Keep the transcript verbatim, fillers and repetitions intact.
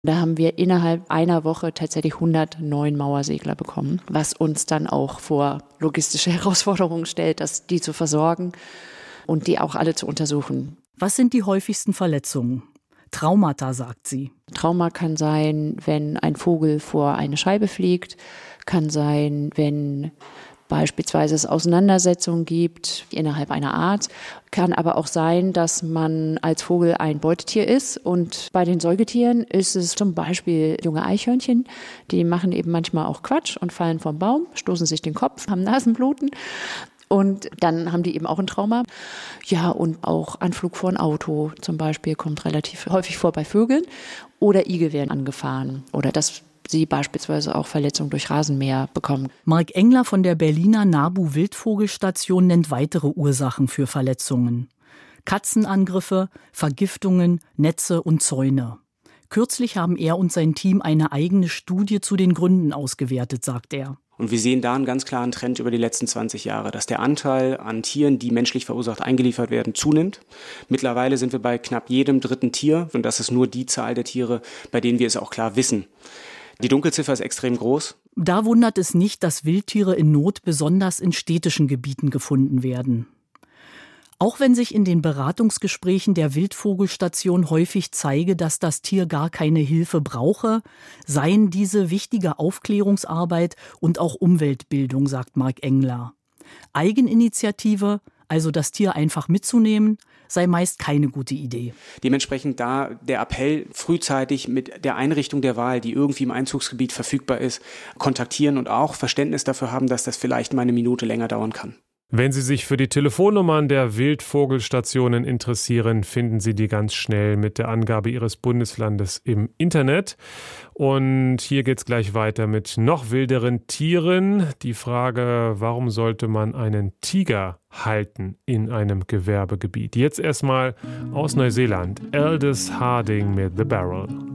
Da haben wir innerhalb einer Woche tatsächlich hundertneun Mauersegler bekommen, was uns dann auch vor logistische Herausforderungen stellt, das die zu versorgen und die auch alle zu untersuchen. Was sind die häufigsten Verletzungen? Traumata, sagt sie. Trauma kann sein, wenn ein Vogel vor eine Scheibe fliegt, kann sein, wenn beispielsweise es Auseinandersetzungen gibt innerhalb einer Art. Kann aber auch sein, dass man als Vogel ein Beutetier ist. Und bei den Säugetieren ist es zum Beispiel junge Eichhörnchen. Die machen eben manchmal auch Quatsch und fallen vom Baum, stoßen sich den Kopf, haben Nasenbluten. Und dann haben die eben auch ein Trauma. Ja, und auch Anflug vor ein Auto zum Beispiel kommt relativ häufig vor bei Vögeln. Oder Igel werden angefahren. Oder das sie beispielsweise auch Verletzungen durch Rasenmäher bekommen. Marc Engler von der Berliner Nabu-Wildvogelstation nennt weitere Ursachen für Verletzungen. Katzenangriffe, Vergiftungen, Netze und Zäune. Kürzlich haben er und sein Team eine eigene Studie zu den Gründen ausgewertet, sagt er. Und wir sehen da einen ganz klaren Trend über die letzten zwanzig Jahre, dass der Anteil an Tieren, die menschlich verursacht eingeliefert werden, zunimmt. Mittlerweile sind wir bei knapp jedem dritten Tier und das ist nur die Zahl der Tiere, bei denen wir es auch klar wissen. Die Dunkelziffer ist extrem groß. Da wundert es nicht, dass Wildtiere in Not besonders in städtischen Gebieten gefunden werden. Auch wenn sich in den Beratungsgesprächen der Wildvogelstation häufig zeige, dass das Tier gar keine Hilfe brauche, seien diese wichtige Aufklärungsarbeit und auch Umweltbildung, sagt Marc Engler. Eigeninitiative, also das Tier einfach mitzunehmen, sei meist keine gute Idee. Dementsprechend da der Appell, frühzeitig mit der Einrichtung der Wahl, die irgendwie im Einzugsgebiet verfügbar ist, kontaktieren und auch Verständnis dafür haben, dass das vielleicht mal eine Minute länger dauern kann. Wenn Sie sich für die Telefonnummern der Wildvogelstationen interessieren, finden Sie die ganz schnell mit der Angabe Ihres Bundeslandes im Internet. Und hier geht's gleich weiter mit noch wilderen Tieren. Die Frage, warum sollte man einen Tiger halten in einem Gewerbegebiet? Jetzt erstmal aus Neuseeland. Aldous Harding mit The Barrel.